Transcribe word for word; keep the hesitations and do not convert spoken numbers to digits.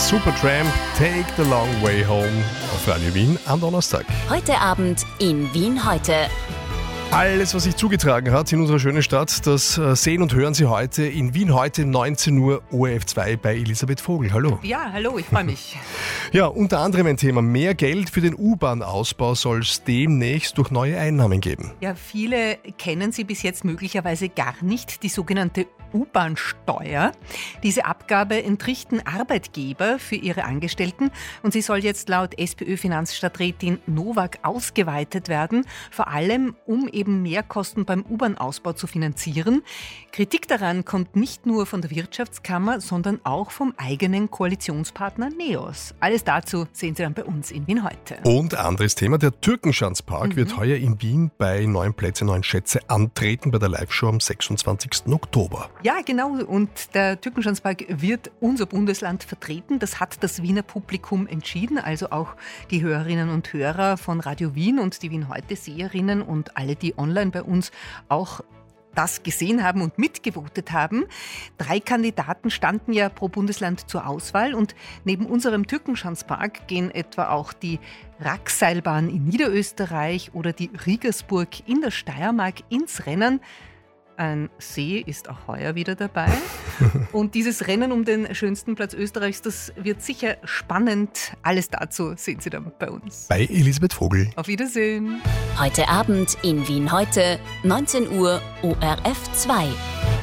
Supertramp, Take the Long Way Home auf Radio Wien am Donnerstag. Heute Abend in Wien heute. Alles, was sich zugetragen hat in unserer schönen Stadt, das sehen und hören Sie heute in Wien heute neunzehn Uhr O R F zwei bei Elisabeth Vogel. Hallo. Ja, hallo, ich freue mich. Ja, unter anderem ein Thema. Mehr Geld für den U-Bahn-Ausbau soll es demnächst durch neue Einnahmen geben. Ja, viele kennen sie bis jetzt möglicherweise gar nicht, die sogenannte U-Bahn-Steuer. Diese Abgabe entrichten Arbeitgeber für ihre Angestellten und sie soll jetzt laut SPÖ-Finanzstadträtin Nowak ausgeweitet werden, vor allem um eben Mehrkosten beim U-Bahn-Ausbau zu finanzieren. Kritik daran kommt nicht nur von der Wirtschaftskammer, sondern auch vom eigenen Koalitionspartner NEOS. Alles dazu sehen Sie dann bei uns in Wien heute. Und anderes Thema, der Türkenschanzpark Mhm. wird heuer in Wien bei Neuen Plätze, Neuen Schätze antreten bei der Live-Show am sechsundzwanzigsten Oktober. Ja, genau. Und der Türkenschanzpark wird unser Bundesland vertreten. Das hat das Wiener Publikum entschieden. Also auch die Hörerinnen und Hörer von Radio Wien und die Wien heute Seherinnen und alle, die online bei uns auch das gesehen haben und mitgevotet haben. Drei Kandidaten standen ja pro Bundesland zur Auswahl und neben unserem Türkenschanzpark gehen etwa auch die Rackseilbahn in Niederösterreich oder die Riegersburg in der Steiermark ins Rennen. Ein See ist auch heuer wieder dabei. Und dieses Rennen um den schönsten Platz Österreichs, das wird sicher spannend. Alles dazu sehen Sie dann bei uns. Bei Elisabeth Vogel. Auf Wiedersehen. Heute Abend in Wien heute, neunzehn Uhr O R F zwei.